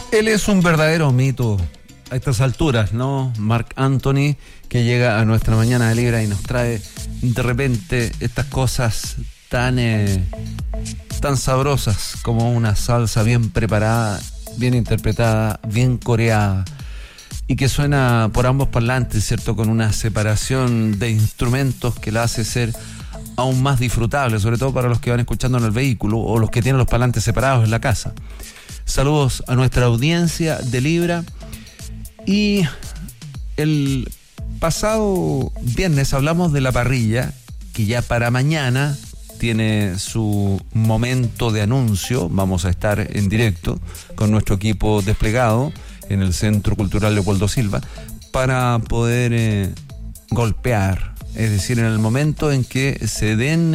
Él es un verdadero mito a estas alturas, ¿no? Marc Anthony, que llega a nuestra mañana de Libra y nos trae de repente estas cosas tan sabrosas como una salsa bien preparada, bien interpretada, bien coreada y que suena por ambos parlantes, ¿cierto? Con una separación de instrumentos que la hace ser aún más disfrutable, sobre todo para los que van escuchando en el vehículo o los que tienen los parlantes separados en la casa. Saludos a nuestra audiencia de Libra. Y el pasado viernes hablamos de la parrilla, que ya para mañana tiene su momento de anuncio. Vamos a estar en directo con nuestro equipo desplegado en el Centro Cultural Leopoldo Silva para poder golpear, es decir, en el momento en que se den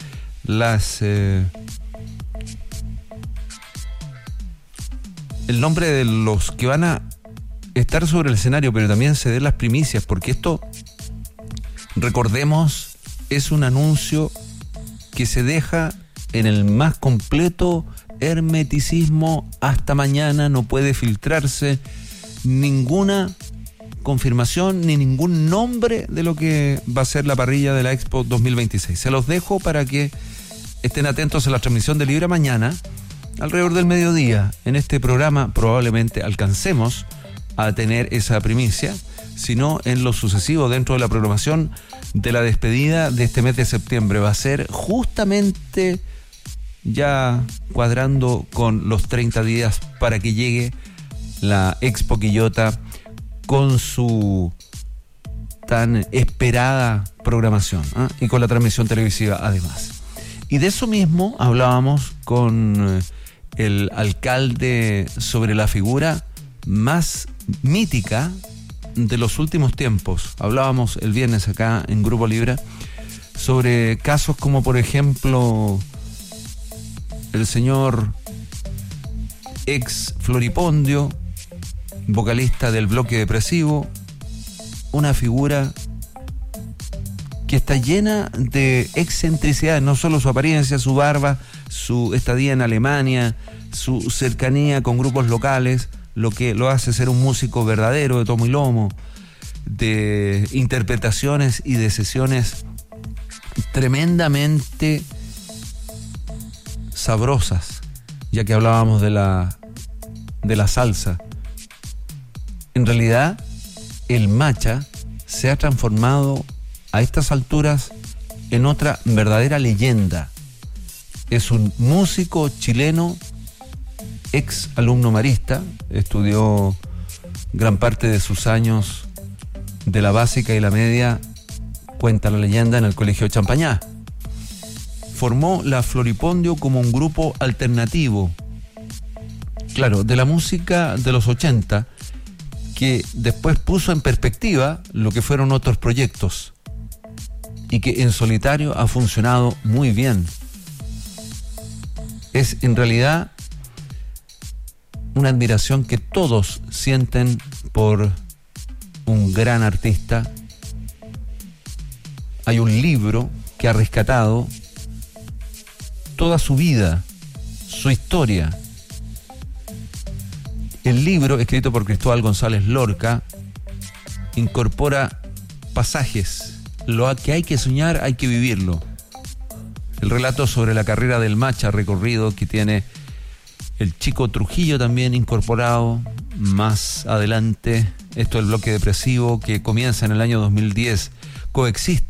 el nombre de los que van a estar sobre el escenario, pero también se den las primicias, porque esto, recordemos, es un anuncio que se deja en el más completo hermeticismo hasta mañana. No puede filtrarse ninguna confirmación ni ningún nombre de lo que va a ser la parrilla de la Expo 2026. Se los dejo para que estén atentos a la transmisión de Libra mañana, alrededor del mediodía. En este programa probablemente alcancemos a tener esa primicia, sino en lo sucesivo dentro de la programación de la despedida de este mes de septiembre. Va a ser justamente ya cuadrando con los 30 días para que llegue la Expo Quillota con su tan esperada programación, y con la transmisión televisiva además. Y de eso mismo hablábamos con el alcalde sobre la figura más mítica de los últimos tiempos. Hablábamos el viernes acá en Grupo Libra sobre casos como, por ejemplo, el señor ex Floripondio, vocalista del Bloque Depresivo, una figura que está llena de excentricidades, no solo su apariencia, su barba, su estadía en Alemania, su cercanía con grupos locales, lo que lo hace ser un músico verdadero de tomo y lomo, de interpretaciones y de sesiones tremendamente sabrosas, ya que hablábamos de la salsa. En realidad, el Macha se ha transformado a estas alturas en otra verdadera leyenda. Es un músico chileno, ex alumno marista, estudió gran parte de sus años de la básica y la media, cuenta la leyenda, en el Colegio Champañá. Formó la Floripondio como un grupo alternativo, claro, de la música de los 80, que después puso en perspectiva lo que fueron otros proyectos y que en solitario ha funcionado muy bien. Es en realidad una admiración que todos sienten por un gran artista. Hay un libro que ha rescatado toda su vida, su historia. El libro, escrito por Cristóbal González Lorca, incorpora pasajes. Lo que hay que soñar, hay que vivirlo. El relato sobre la carrera del Macha, recorrido que tiene el Chico Trujillo también incorporado más adelante. Esto del Bloque Depresivo, que comienza en el año 2010, coexiste